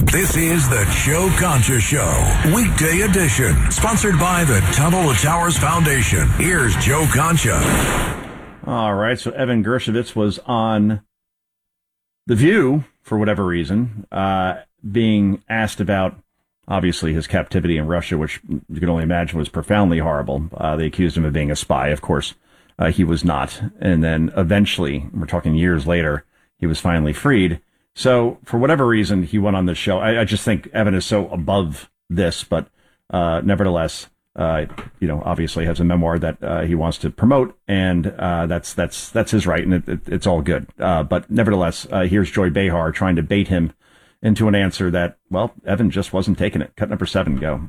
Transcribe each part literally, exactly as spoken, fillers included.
This is the Joe Concha Show, weekday edition, sponsored by the Tunnel to Towers Foundation. Here's Joe Concha. All right, so Evan Gershkovich was on The View, for whatever reason, uh, being asked about, obviously, his captivity in Russia, which you can only imagine was profoundly horrible. Uh, they accused him of being a spy. Of course, uh, he was not. And then eventually, we're talking years later, he was finally freed. So for whatever reason, he went on this show. I, I just think Evan is so above this, but uh, nevertheless, uh, you know, obviously has a memoir that uh, he wants to promote, and uh, that's that's that's his right, and it, it, it's all good. Uh, but nevertheless, uh, here's Joy Behar trying to bait him into an answer that, well, Evan just wasn't taking it. Cut number seven, go.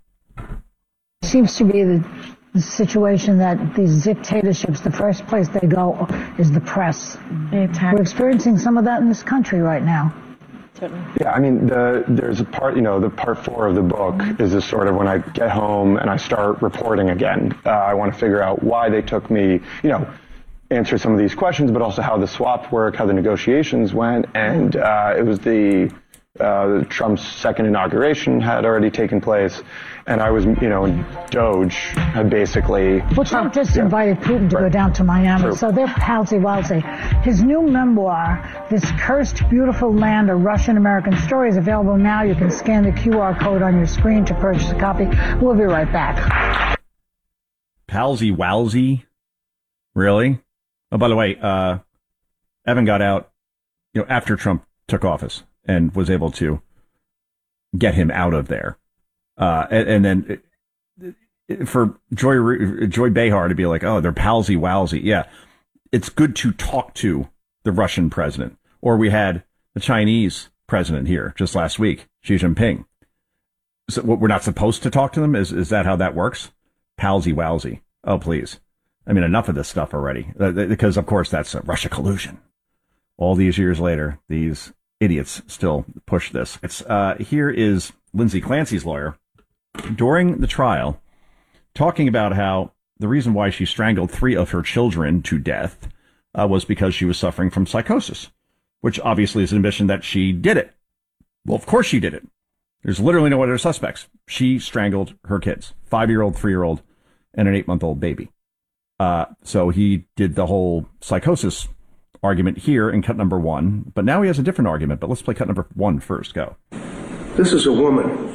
Seems to be the, the situation that these dictatorships, the first place they go is the press. We're experiencing some of that in this country right now. Yeah, I mean, the, there's a part, you know, the part four of the book is this sort of when I get home and I start reporting again. Uh, I want to figure out why they took me, you know, answer some of these questions, but also how the swaps work, how the negotiations went. And uh, it was the uh, Trump's second inauguration had already taken place. And I was, you know, Doge had basically... Well, Trump just yeah. invited Putin to right. go down to Miami, True. so they're palsy-walsy. His new memoir, This Cursed Beautiful Land, A Russian-American Story, is available now. You can scan the Q R code on your screen to purchase a copy. We'll be right back. Palsy-walsy? Really? Oh, by the way, uh, Evan got out, you know, after Trump took office and was able to get him out of there. Uh, and, and then it, it, for Joy, Joy Behar to be like, oh, they're palsy-walsy. Yeah, it's good to talk to the Russian president. Or we had the Chinese president here just last week, Xi Jinping. So we're not supposed to talk to them? Is, is that how that works? Palsy-walsy. Oh, please. I mean, enough of this stuff already. Because, of course, that's a Russia collusion. All these years later, these idiots still push this. It's uh, here is Lindsay Clancy's lawyer during the trial talking about how the reason why she strangled three of her children to death uh, was because she was suffering from psychosis, which obviously is an admission that she did it. Well, of course she did it. There's literally no other suspects. She strangled her kids, five-year-old, three-year-old, and an eight-month-old baby. Uh, so he did the whole psychosis argument here in cut number one, but now he has a different argument. But let's play cut number one first. Go. This is a woman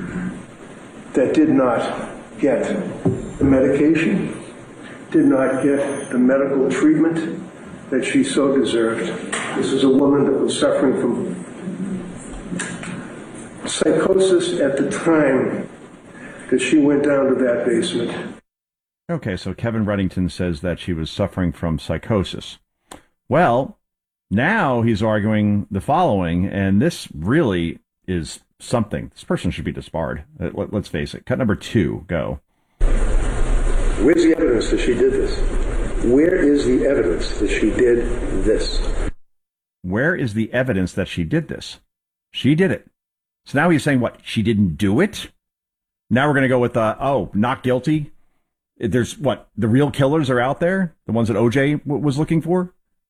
that did not get the medication, did not get the medical treatment that she so deserved. This is a woman that was suffering from psychosis at the time that she went down to that basement. Okay, so Kevin Reddington says that she was suffering from psychosis. Well, now he's arguing the following, and this really is something. This person should be disbarred. Let's face it. Cut number two, go. Where's the evidence that she did this? Where is the evidence that she did this? Where is the evidence that she did this? She did it. So now he's saying, what, she didn't do it? Now we're going to go with, uh, oh, not guilty? There's, what, the real killers are out there? The ones that O J w- was looking for?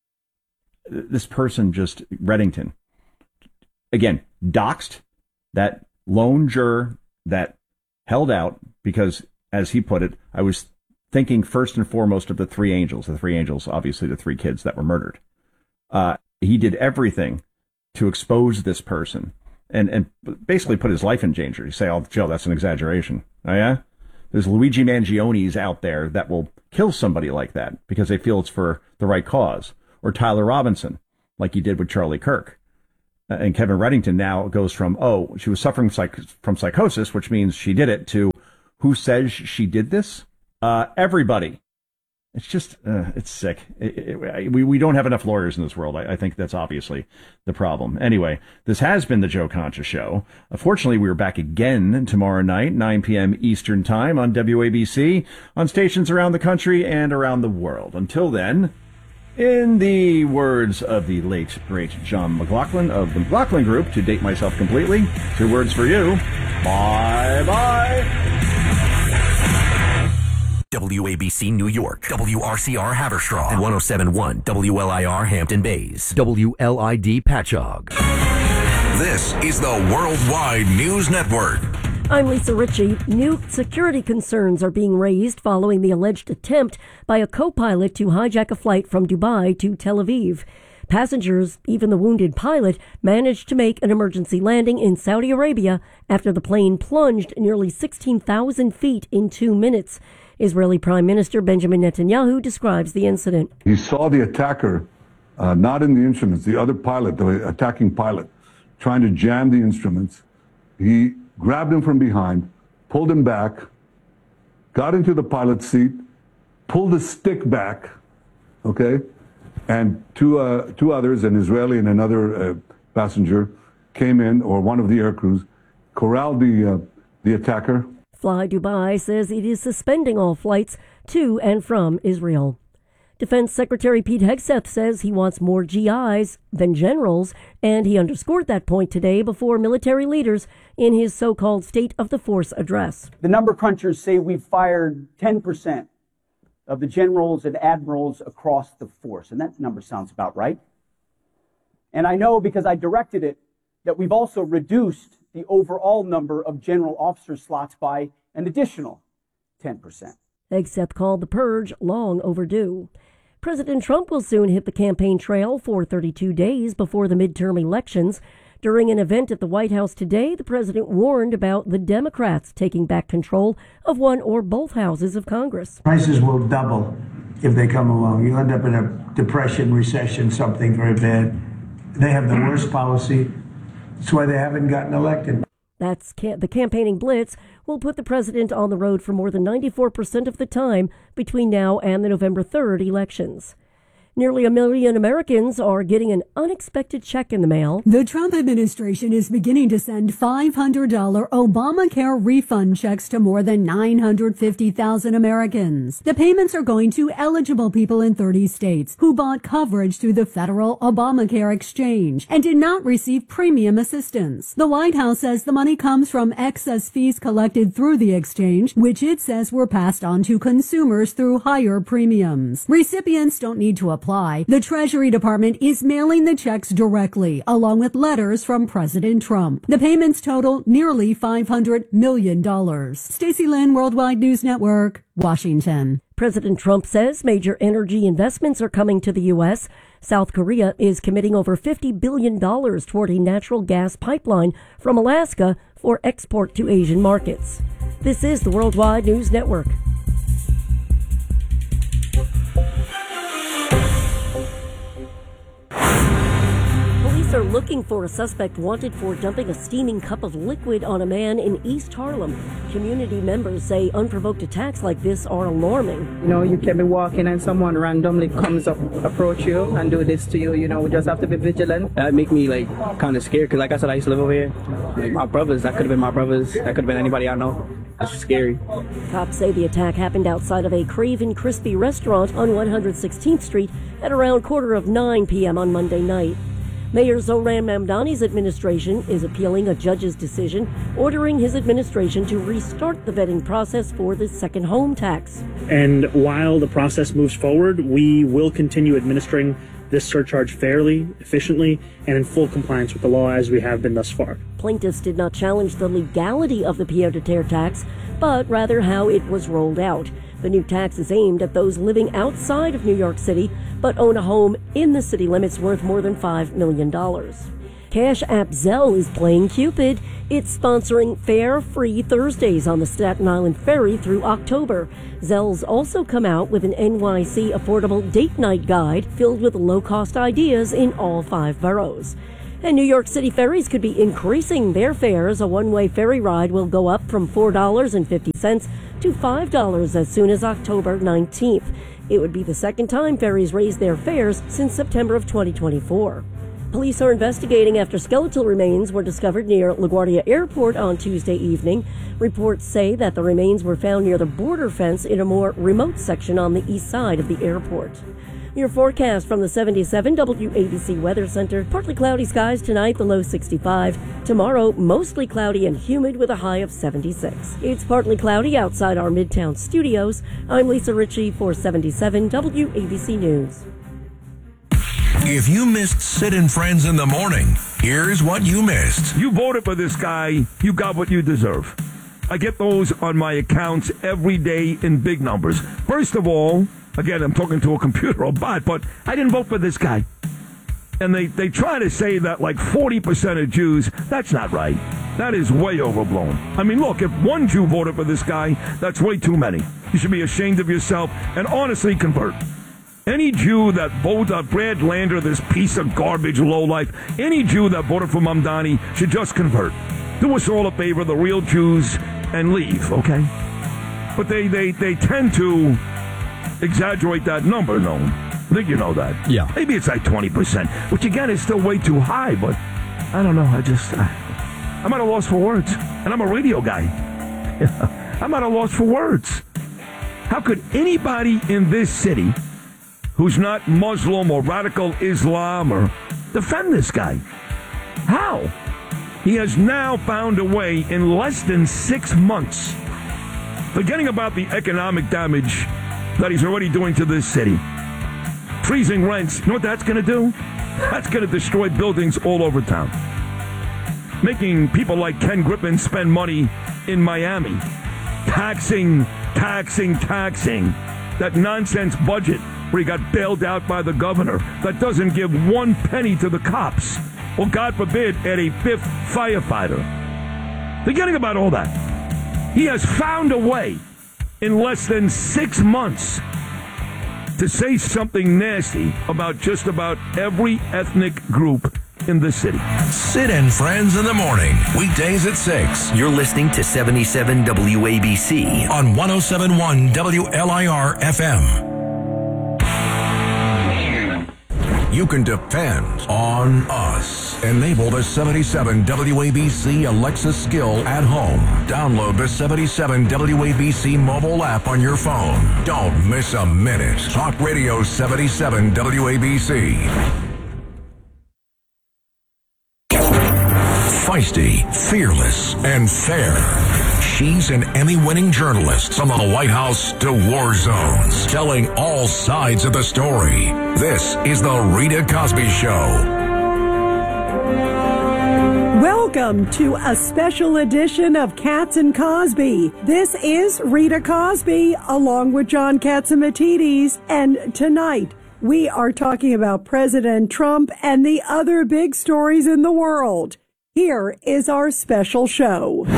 This person just, Reddington, again, doxed that lone juror that held out because, as he put it, I was thinking first and foremost of the three angels. The three angels, obviously the three kids that were murdered. Uh, he did everything to expose this person and, and basically put his life in danger. You say, oh, Joe, that's an exaggeration. Oh, yeah? There's Luigi Mangionis out there that will kill somebody like that because they feel it's for the right cause. Or Tyler Robinson, like he did with Charlie Kirk. And Kevin Reddington now goes from, oh, she was suffering psych- from psychosis, which means she did it, to who says she did this? Uh, everybody. It's just, uh, it's sick. It, it, we, we don't have enough lawyers in this world. I, I think that's obviously the problem. Anyway, this has been the Joe Concha Show. Unfortunately, we're back again tomorrow night, nine p.m. Eastern Time on W A B C, on stations around the country and around the world. Until then, in the words of the late, great John McLaughlin of the McLaughlin Group, to date myself completely, two words for you. Bye-bye. W A B C New York, W R C R Haverstraw, and one oh seven point one W L I R Hampton Bays, W L I D Patchogue. This This is the Worldwide News Network. I'm Lisa Ritchie. New security concerns are being raised following the alleged attempt by a co-pilot to hijack a flight from Dubai to Tel Aviv. Passengers, even the wounded pilot, managed to make an emergency landing in Saudi Arabia after the plane plunged nearly sixteen thousand feet in two minutes. Israeli Prime Minister Benjamin Netanyahu describes the incident. He saw the attacker, uh, not in the instruments, the other pilot, the attacking pilot, trying to jam the instruments. He grabbed him from behind, pulled him back, got into the pilot's seat, pulled the stick back, okay? And two, uh, two others, an Israeli and another uh, passenger, came in, or one of the air crews, corralled the, uh, the attacker. Fly Dubai says it is suspending all flights to and from Israel. Defense Secretary Pete Hegseth says he wants more G Is than generals, and he underscored that point today before military leaders in his so-called State of the Force address. The number crunchers say we've fired ten percent of the generals and admirals across the force, and that number sounds about right. And I know, because I directed it, that we've also reduced the overall number of general officer slots by an additional ten percent. Hegseth called the purge long overdue. President Trump will soon hit the campaign trail for thirty-two days before the midterm elections. During an event at the White House today, the president warned about the Democrats taking back control of one or both houses of Congress. Prices will double if they come along. You'll end up in a depression, recession, something very bad. They have the worst policy. That's why they haven't gotten elected. That's ca- the campaigning blitz will put the president on the road for more than ninety-four percent of the time between now and the November third elections. Nearly a million Americans are getting an unexpected check in the mail. The Trump administration is beginning to send five hundred dollars Obamacare refund checks to more than nine hundred fifty thousand Americans. The payments are going to eligible people in thirty states who bought coverage through the federal Obamacare exchange and did not receive premium assistance. The White House says the money comes from excess fees collected through the exchange, which it says were passed on to consumers through higher premiums. Recipients don't need to apply. The Treasury Department is mailing the checks directly, along with letters from President Trump. The payments total nearly five hundred million dollars. Stacey Lynn, Worldwide News Network, Washington. President Trump says major energy investments are coming to the U S. South Korea is committing over fifty billion dollars toward a natural gas pipeline from Alaska for export to Asian markets. This is the Worldwide News Network. Police are looking for a suspect wanted for dumping a steaming cup of liquid on a man in East Harlem. Community members say unprovoked attacks like this are alarming. You know, you can be walking and someone randomly comes up, approach you and do this to you. You know, we just have to be vigilant. That make me like kind of scared because, like I said, I used to live over here. Like, my brothers, that could have been my brothers. That could have been anybody I know. That's scary. Cops say the attack happened outside of a Craven Crispy restaurant on one hundred sixteenth Street at around quarter of nine p.m. on Monday night. Mayor Zohran Mamdani's administration is appealing a judge's decision ordering his administration to restart the vetting process for the second home tax. And while the process moves forward, we will continue administering this surcharge fairly, efficiently, and in full compliance with the law as we have been thus far. Plaintiffs did not challenge the legality of the pied-à-terre tax, but rather how it was rolled out. The new tax is aimed at those living outside of New York City but own a home in the city limits worth more than five million dollars. Cash app Zelle is playing Cupid. It's sponsoring Fare Free Thursdays on the Staten Island Ferry through October. Zelle's also come out with an N Y C affordable date night guide filled with low-cost ideas in all five boroughs. And New York City ferries could be increasing their fares. A one-way ferry ride will go up from four dollars and fifty cents to five dollars as soon as October nineteenth. It would be the second time ferries raised their fares since September of twenty twenty-four. Police are investigating after skeletal remains were discovered near LaGuardia Airport on Tuesday evening. Reports say that the remains were found near the border fence in a more remote section on the east side of the airport. Your forecast from the seventy-seven W A B C Weather Center. Partly cloudy skies tonight, the low sixty-five. Tomorrow, mostly cloudy and humid with a high of seventy-six. It's partly cloudy outside our Midtown studios. I'm Lisa Ritchie for seventy-seven W A B C News. If you missed Sid and Friends in the morning, here's what you missed. You voted for this guy, you got what you deserve. I get those on my accounts every day in big numbers. First of all, again, I'm talking to a computer or bot, but I didn't vote for this guy. And they, they try to say that like forty percent of Jews, that's not right. That is way overblown. I mean, look, if one Jew voted for this guy, that's way too many. You should be ashamed of yourself and honestly convert. Any Jew that voted for Brad Lander, this piece of garbage lowlife, any Jew that voted for Mamdani should just convert. Do us all a favor, the real Jews, and leave, okay? But they, they, they tend to exaggerate that number, no? I think you know that. Yeah. Maybe it's like twenty percent, which again is still way too high, but I don't know. I just, I, I'm at a loss for words. And I'm a radio guy. I'm at a loss for words. How could anybody in this city who's not Muslim or radical Islam or defend this guy? How? He has now found a way in less than six months, forgetting about the economic damage that he's already doing to this city. Freezing rents, you know what that's going to do? That's going to destroy buildings all over town. Making people like Ken Griffin spend money in Miami. Taxing, taxing, taxing. That nonsense budget where he got bailed out by the governor that doesn't give one penny to the cops. Or, God forbid, add a fifth firefighter. Forgetting about all that. He has found a way in less than six months to say something nasty about just about every ethnic group in the city. Sid and Friends in the morning, weekdays at six. You're listening to seventy-seven W A B C on one oh seven point one W L I R F M. You can depend on us. Enable the seventy-seven W A B C Alexa skill at home. Download the seventy-seven W A B C mobile app on your phone. Don't miss a minute. Talk Radio seventy-seven W A B C. Feisty, fearless, and fair. She's an Emmy-winning journalist from the White House to war zones, telling all sides of the story. This is the Rita Cosby Show. Welcome to a special edition of Katz and Cosby. This is Rita Cosby along with John Catsimatidis, and tonight we are talking about President Trump and the other big stories in the world. Here is our special show.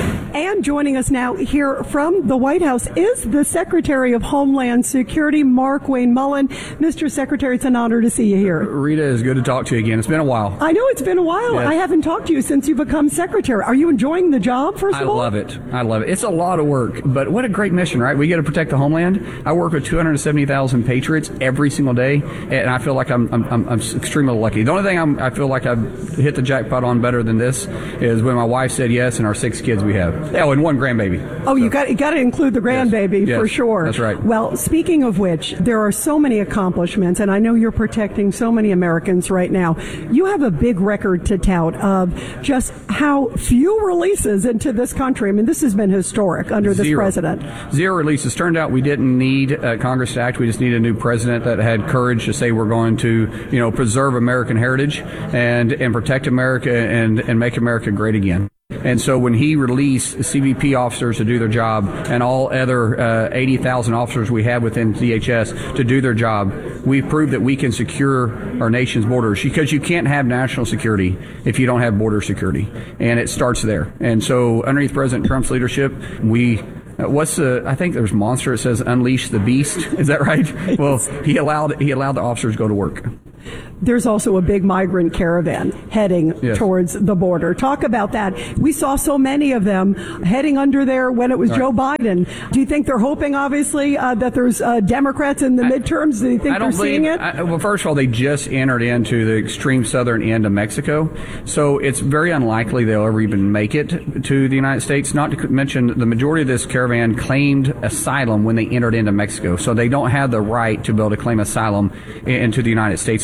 And joining us now here from the White House is the Secretary of Homeland Security, Mark Wayne Mullen. Mister Secretary, it's an honor to see you here. Rita, it's good to talk to you again. It's been a while. I know it's been a while. Yes. I haven't talked to you since you become Secretary. Are you enjoying the job, first I of all? love it. I love it. It's a lot of work, but what a great mission, right? We get to protect the homeland. I work with two hundred seventy thousand patriots every single day, and I feel like I'm I'm, I'm, I'm extremely lucky. The only thing I'm, I feel like I've hit the jackpot on better than this is when my wife said yes and our six kids we have. Oh, and one grandbaby. Oh, so. you got you got to include the grandbaby, yes. for Yes, sure. that's right. Well, speaking of which, there are so many accomplishments, and I know you're protecting so many Americans right now. You have a big record to tout of just how few releases into this country. I mean, this has been historic under this Zero. president. Zero releases. Turned out we didn't need uh, Congress to act. We just need a new president that had courage to say we're going to, you know, preserve American heritage and and protect America and and make America great again. And so when he released C B P officers to do their job and all other uh, eighty thousand officers we have within D H S to do their job, we proved that we can secure our nation's borders, because you can't have national security if you don't have border security. And it starts there. And so underneath President Trump's leadership, we What's the? I think there's Monster. It says "Unleash the Beast." Is that right? Well, he allowed he allowed the officers to go to work. There's also a big migrant caravan heading yes. towards the border. Talk about that. We saw so many of them heading under there when it was right. Joe Biden. Do you think they're hoping, obviously, uh, that there's uh, Democrats in the I, midterms? Do you think I they're don't seeing believe, it? I, well, first of all, they just entered into the extreme southern end of Mexico, so it's very unlikely they'll ever even make it to the United States. Not to mention, the majority of this caravan claimed asylum when they entered into Mexico, so they don't have the right to be able to claim asylum into the United States.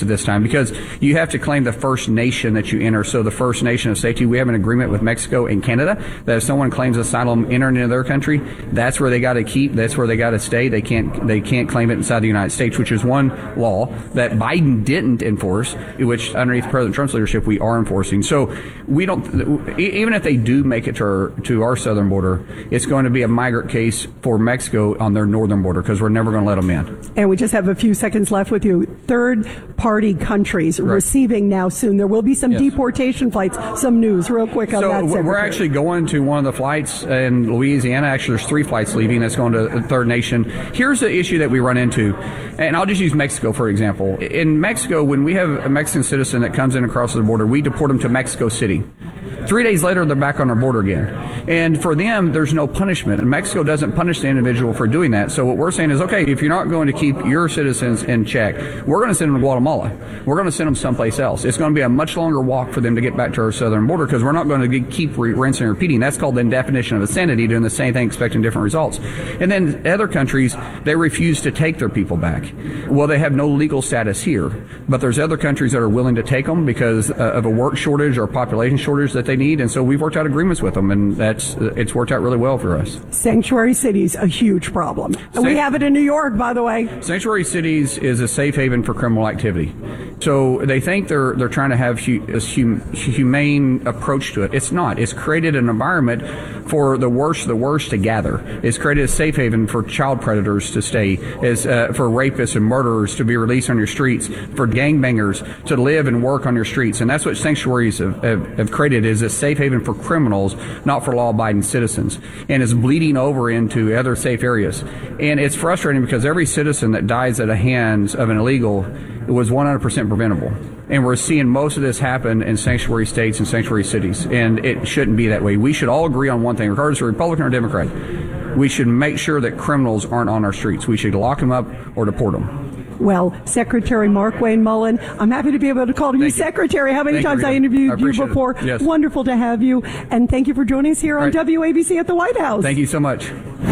at this time, because you have to claim the first nation that you enter. So the first nation of safety, we have an agreement with Mexico and Canada that if someone claims asylum entering into their country, that's where they got to keep, that's where they got to stay. They can't, they can't claim it inside the United States, which is one law that Biden didn't enforce, which underneath President Trump's leadership we are enforcing. So we don't, even if they do make it to our, to our southern border, it's going to be a migrant case for Mexico on their northern border, because we're never going to let them in. And we just have a few seconds left with you. Third-party countries right. receiving now soon. There will be some yes. deportation flights. Some news real quick on so that. So we're actually going to one of the flights in Louisiana. Actually, there's three flights leaving that's going to a third nation. Here's the issue that we run into, and I'll just use Mexico for example. In Mexico, when we have a Mexican citizen that comes in across the border, we deport them to Mexico City. Three days later, they're back on our border again. And for them, there's no punishment. And Mexico doesn't punish the individual for doing that. So what we're saying is, okay, if you're not going to keep your citizens in check, we're going to send them to Guatemala. We're going to send them someplace else. It's going to be a much longer walk for them to get back to our southern border, because we're not going to keep re- rinsing and repeating. That's called the definition of insanity, doing the same thing, expecting different results. And then other countries, they refuse to take their people back. Well, they have no legal status here, but there's other countries that are willing to take them because uh, of a work shortage or population shortage that they need, and so we've worked out agreements with them, and that's it's worked out really well for us. Sanctuary cities, a huge problem. And we have it in New York, by the way. Sanctuary cities is a safe haven for criminal activity. So they think they're they're trying to have hu- a hum- humane approach to it. It's not. It's created an environment for the worst of the worst to gather. It's created a safe haven for child predators to stay, as uh, for rapists and murderers to be released on your streets, for gangbangers to live and work on your streets. And that's what sanctuaries have, have, have created, is a safe haven for criminals, not for law-abiding citizens. And it's bleeding over into other safe areas. And it's frustrating because every citizen that dies at the hands of an illegal was one hundred percent preventable. And we're seeing most of this happen in sanctuary states and sanctuary cities. And it shouldn't be that way. We should all agree on one thing, regardless of Republican or Democrat. We should make sure that criminals aren't on our streets. We should lock them up or deport them. Well, Secretary Mark Wayne Mullen, I'm happy to be able to call you Secretary. How many thank times you, I interviewed I you before? Yes. Wonderful to have you. And thank you for joining us here on right. W A B C at the White House. Thank you so much.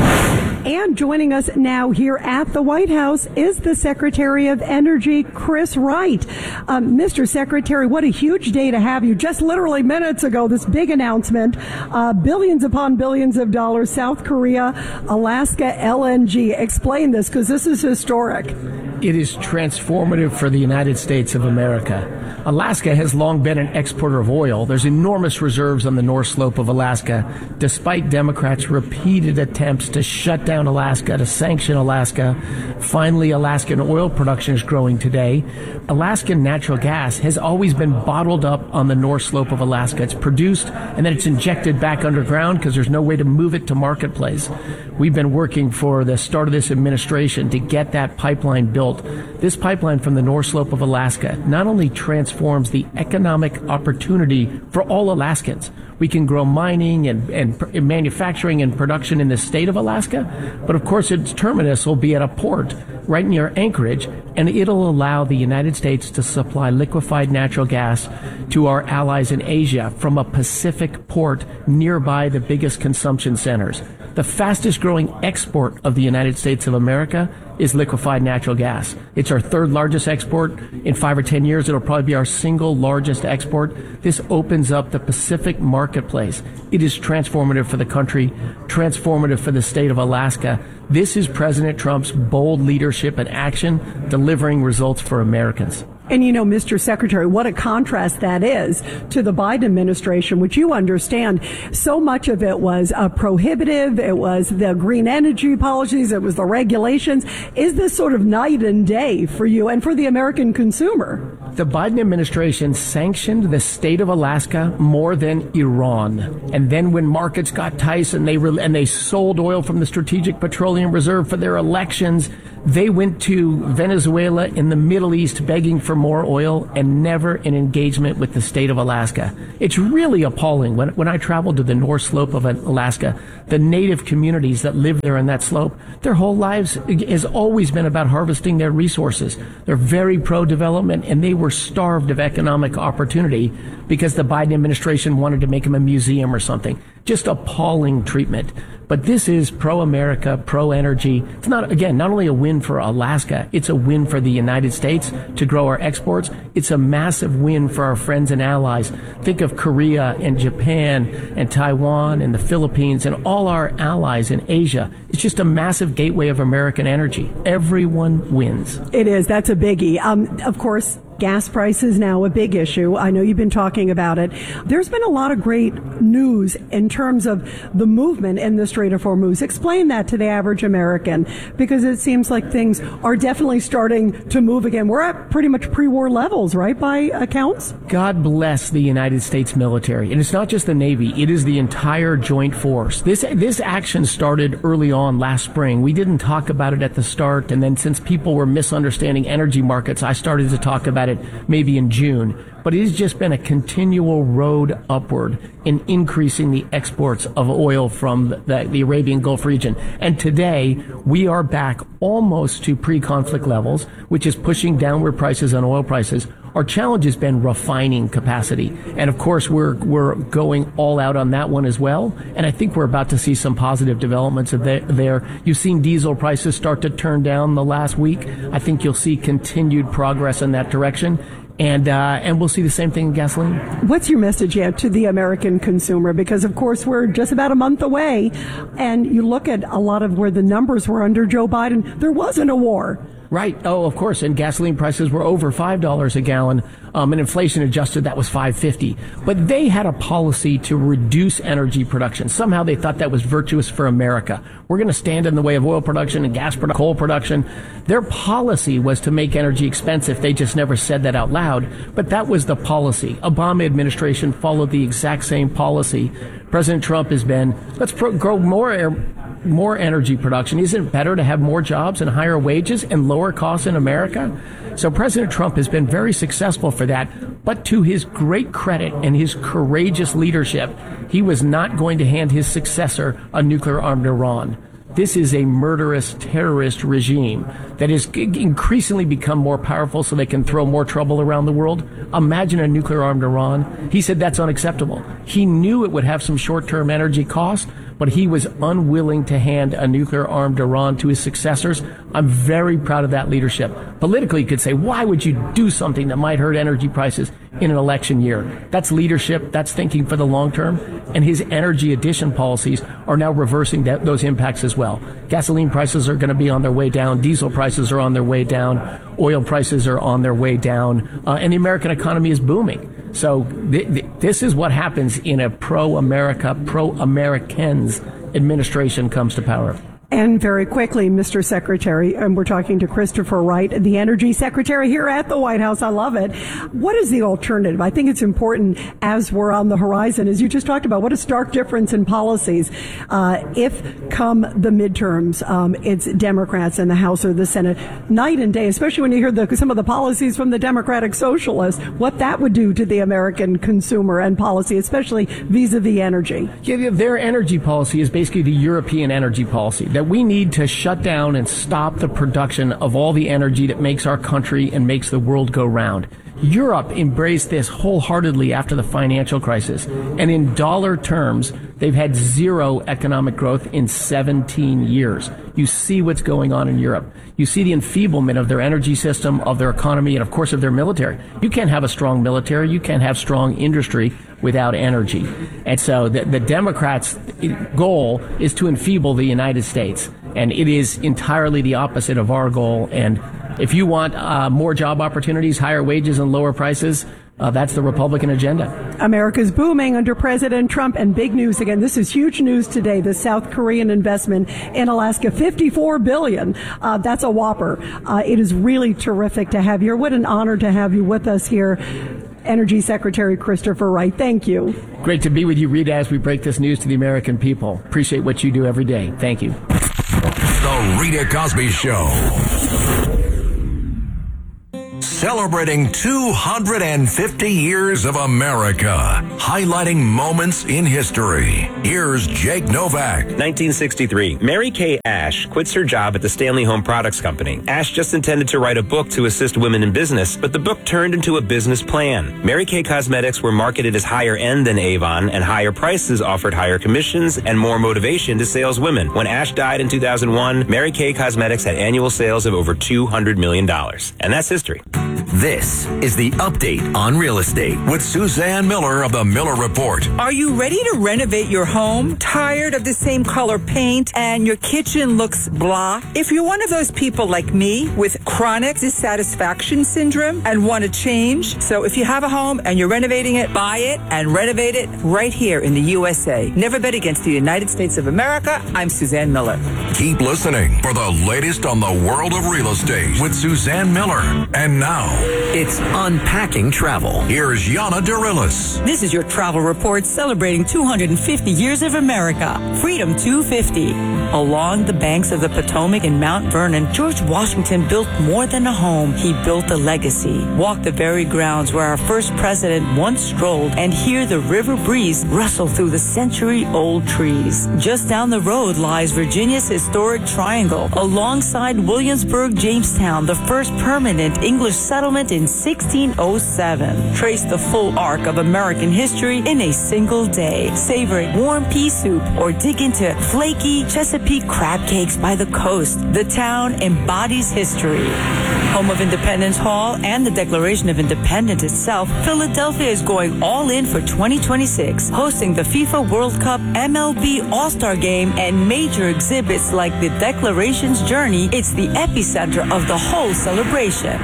And joining us now here at the White House is the Secretary of Energy, Chris Wright. Um, Mister Secretary, what a huge day to have you. Just literally minutes ago, this big announcement, uh, billions upon billions of dollars, South Korea, Alaska L N G. Explain this, because this is historic. It is transformative for the United States of America. Alaska has long been an exporter of oil. There's enormous reserves on the North Slope of Alaska, despite Democrats' repeated attempts to shut down Alaska, to sanction Alaska. Finally, Alaskan oil production is growing today. Alaskan natural gas has always been bottled up on the North Slope of Alaska. It's produced and then it's injected back underground because there's no way to move it to marketplace. We've been working for the start of this administration to get that pipeline built. This pipeline from the North Slope of Alaska not only transforms the economic opportunity for all Alaskans. We can grow mining and, and, and manufacturing and production in the state of Alaska, but of course its terminus will be at a port right near Anchorage, and it'll allow the United States to supply liquefied natural gas to our allies in Asia from a Pacific port nearby the biggest consumption centers. The fastest growing export of the United States of America is liquefied natural gas. It's our third largest export. In five or ten years, it'll probably be our single largest export. This opens up the Pacific marketplace. It is transformative for the country, transformative for the state of Alaska. This is President Trump's bold leadership and action, delivering results for Americans. And, you know, Mister Secretary, what a contrast that is to the Biden administration, which you understand so much of it was uh, prohibitive. It was the green energy policies. It was the regulations. Is this sort of night and day for you and for the American consumer? The Biden administration sanctioned the state of Alaska more than Iran. And then when markets got tight and they re- and they sold oil from the Strategic Petroleum Reserve for their elections, they went to Venezuela in the Middle East begging for more oil and never an engagement with the state of Alaska. It's really appalling. When, when I traveled to the North Slope of Alaska, the native communities that live there in that slope, their whole lives has always been about harvesting their resources. They're very pro-development, and they were starved of economic opportunity because the Biden administration wanted to make them a museum or something. Just appalling treatment. But this is pro-America, pro-energy. It's not, again, not only a win for Alaska, it's a win for the United States to grow our exports. It's a massive win for our friends and allies. Think of Korea and Japan and Taiwan and the Philippines and all our allies in Asia. It's just a massive gateway of American energy. Everyone wins. It is. That's a biggie. Um, of course, gas prices now a big issue. I know you've been talking about it. There's been a lot of great news in terms of the movement in the Strait of Hormuz. Explain that to the average American, because it seems like things are definitely starting to move again. We're at pretty much pre-war levels, right, by accounts? God bless the United States military. And it's not just the Navy. It is the entire joint force. This, this action started early on last spring. We didn't talk about it at the start. And then since people were misunderstanding energy markets, I started to talk about it maybe in June, but it has just been a continual road upward in increasing the exports of oil from the, the Arabian Gulf region. And today we are back almost to pre-conflict levels, which is pushing downward prices on oil prices. Our challenge has been refining capacity. And of course, we're, we're going all out on that one as well. And I think we're about to see some positive developments there. You've seen diesel prices start to turn down the last week. I think you'll see continued progress in that direction. And uh, and we'll see the same thing in gasoline. What's your message yet to the American consumer? Because, of course, we're just about a month away. And you look at a lot of where the numbers were under Joe Biden, there wasn't a war. Right. Oh, of course. And gasoline prices were over five dollars a gallon. Um, and inflation adjusted, that was five fifty. But they had a policy to reduce energy production. Somehow they thought that was virtuous for America. We're going to stand in the way of oil production and gas production, coal production. Their policy was to make energy expensive. They just never said that out loud. But that was the policy. Obama administration followed the exact same policy. President Trump has been, let's pro- grow more air, more energy production. Isn't it better to have more jobs and higher wages and lower costs in America? So President Trump has been very successful for that. But to his great credit and his courageous leadership, he was not going to hand his successor a nuclear-armed Iran. This is a murderous terrorist regime that has increasingly become more powerful so they can throw more trouble around the world. Imagine a nuclear-armed Iran. He said that's unacceptable. He knew it would have some short-term energy costs, but he was unwilling to hand a nuclear-armed Iran to his successors. I'm very proud of that leadership. Politically, you could say, why would you do something that might hurt energy prices in an election year? That's leadership. That's thinking for the long term. And his energy addition policies are now reversing that, those impacts as well. Gasoline prices are going to be on their way down. Diesel prices are on their way down. Oil prices are on their way down. Uh, and the American economy is booming. So th- th- this is what happens in a pro-America, pro-Americans administration comes to power. And very quickly, Mister Secretary, and we're talking to Christopher Wright, the Energy Secretary here at the White House. I love it. What is the alternative? I think it's important as we're on the horizon, as you just talked about, what a stark difference in policies. Uh, if come the midterms, um, it's Democrats in the House or the Senate, night and day, especially when you hear the, some of the policies from the Democratic Socialists, what that would do to the American consumer and policy, especially vis-a-vis energy. Yeah, their energy policy is basically the European energy policy, that we need to shut down and stop the production of all the energy that makes our country and makes the world go round. Europe embraced this wholeheartedly after the financial crisis. And in dollar terms, they've had zero economic growth in seventeen years. You see what's going on in Europe. You see the enfeeblement of their energy system, of their economy, and of course of their military. You can't have a strong military. You can't have strong industry without energy. And so the, the Democrats' goal is to enfeeble the United States. And it is entirely the opposite of our goal. And if you want uh, more job opportunities, higher wages, and lower prices, uh, that's the Republican agenda. America's booming under President Trump. And big news again, this is huge news today, the South Korean investment in Alaska, fifty-four billion dollars. Uh, that's a whopper. Uh, it is really terrific to have you here. What an honor to have you with us here. Energy Secretary Christopher Wright, thank you. Great to be with you, Rita, as we break this news to the American people. Appreciate what you do every day. Thank you. The Rita Cosby Show. celebrating two hundred fifty years of America, highlighting moments in history. Here's Jake Novak. nineteen sixty-three, Mary Kay Ash quits her job at the Stanley Home Products Company. Ash just intended to write a book to assist women in business, but the book turned into a business plan. Mary Kay Cosmetics were marketed as higher end than Avon, and higher prices offered higher commissions and more motivation to saleswomen. When Ash died in two thousand one, Mary Kay Cosmetics had annual sales of over two hundred million dollars. And that's history. This is the update on real estate with Suzanne Miller of the Miller Report. Are you ready to renovate your home? Tired of the same color paint and your kitchen looks blah? If you're one of those people like me with chronic dissatisfaction syndrome and want to change, so if you have a home and you're renovating it, buy it and renovate it right here in the U S A. Never bet against the United States of America. I'm Suzanne Miller. Keep listening for the latest on the world of real estate with Suzanne Miller. And now, it's Unpacking Travel. Here's Yana Dorillis. This is your travel report celebrating two hundred fifty years of America. Freedom two fifty. Along the banks of the Potomac in Mount Vernon, George Washington built more than a home. He built a legacy. Walk the very grounds where our first president once strolled and hear the river breeze rustle through the century-old trees. Just down the road lies Virginia's historic triangle. Alongside Williamsburg, Jamestown, the first permanent English settlement in sixteen oh seven. Trace the full arc of American history in a single day. Savor warm pea soup or dig into flaky Chesapeake crab cakes by the coast. The town embodies history. Home of Independence Hall and the Declaration of Independence itself, Philadelphia is going all in for twenty twenty-six, hosting the FIFA World Cup, M L B All-Star Game, and major exhibits like the Declaration's Journey. It's the epicenter of the whole celebration.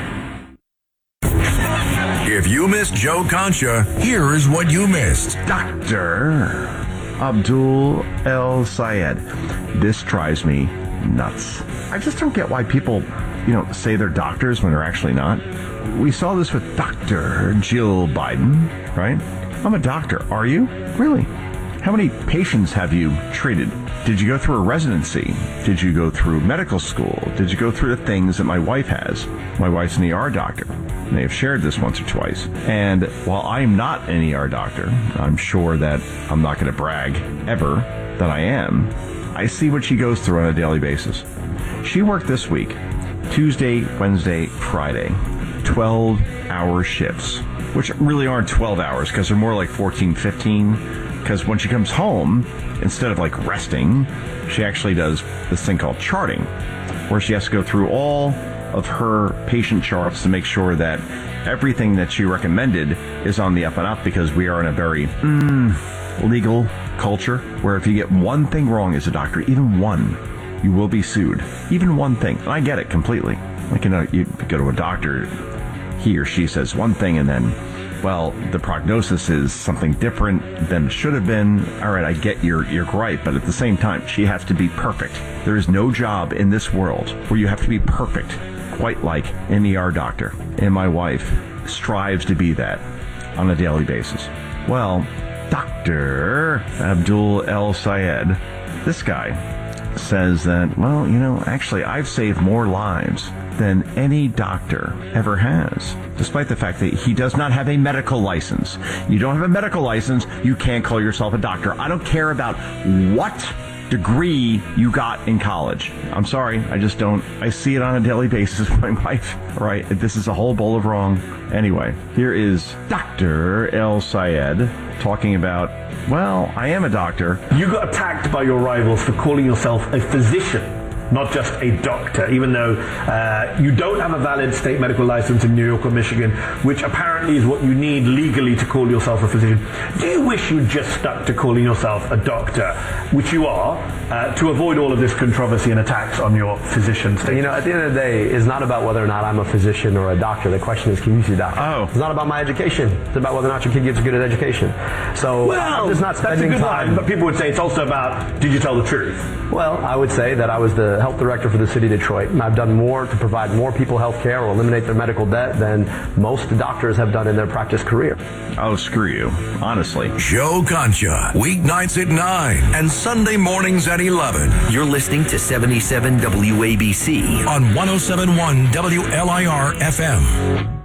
If you missed Joe Concha, here's what you missed. Doctor Abdul El Sayed. This drives me nuts. I just don't get why people, you know, say they're doctors when they're actually not. We saw this with Doctor Jill Biden, right? I'm a doctor. Are you? Really? How many patients have you treated? Did you go through a residency? Did you go through medical school? Did you go through the things that my wife has? My wife's an E R doctor. And they have shared this once or twice. And while I'm not an E R doctor, I'm sure that I'm not going to brag ever that I am. I see what she goes through on a daily basis. She worked this week, Tuesday, Wednesday, Friday, twelve-hour shifts, which really aren't twelve hours because they're more like fourteen, fifteen. Because when she comes home, instead of like resting, she actually does this thing called charting, where she has to go through all of her patient charts to make sure that everything that she recommended is on the up and up, because we are in a very mm, legal culture where if you get one thing wrong as a doctor, even one, you will be sued. Even one thing. And I get it completely. Like, you know, you go to a doctor, he or she says one thing and then, well, the prognosis is something different than it should have been. All right, I get your, your gripe, but at the same time, she has to be perfect. There is no job in this world where you have to be perfect, quite like an E R doctor. And my wife strives to be that on a daily basis. Well, Doctor Abdul El Sayed, this guy says that, well, you know, actually, I've saved more lives than any doctor ever has, despite the fact that he does not have a medical license. You don't have a medical license, you can't call yourself a doctor. I don't care about what degree you got in college. I'm sorry, I just don't. I see it on a daily basis with my wife. All right, this is a whole bowl of wrong. Anyway, here is Doctor El Sayed talking about, well, I am a doctor. You got attacked by your rivals for calling yourself a physician, not just a doctor, even though uh, you don't have a valid state medical license in New York or Michigan, which apparently is what you need legally to call yourself a physician. Do you wish you'd just stuck to calling yourself a doctor, which you are, uh, to avoid all of this controversy and attacks on your physician status? You know, at the end of the day, it's not about whether or not I'm a physician or a doctor. The question is, can you see a doctor? Oh. It's not about my education. It's about whether or not your kid gets a good education. So well, I'm just not spending that's a good time. line, but people would say it's also about, did you tell the truth? Well, I would say that I was the health director for the city of Detroit, and I've done more to provide more people health care or eliminate their medical debt than most doctors have done in their practice career. Oh, screw you. Honestly. Joe Concha, weeknights at nine and Sunday mornings at eleven. You're listening to seventy-seven W A B C on one oh seven point one W L I R F M.